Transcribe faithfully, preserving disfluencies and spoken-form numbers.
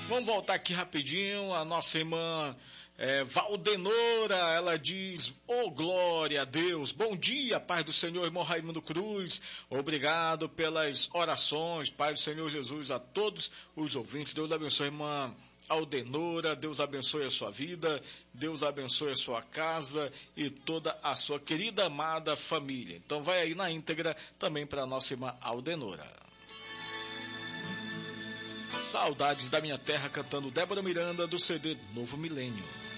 Vamos voltar aqui rapidinho, a nossa irmã é, Valdenora, ela diz, ô oh, glória a Deus, bom dia, Pai do Senhor, irmão Raimundo Cruz, obrigado pelas orações, Pai do Senhor Jesus, a todos os ouvintes, Deus abençoe, irmã Aldenora, Deus abençoe a sua vida, Deus abençoe a sua casa e toda a sua querida, amada família. Então vai aí na íntegra também para a nossa irmã Aldenora. Saudades da Minha Terra, cantando Débora Miranda, do C D Novo Milênio.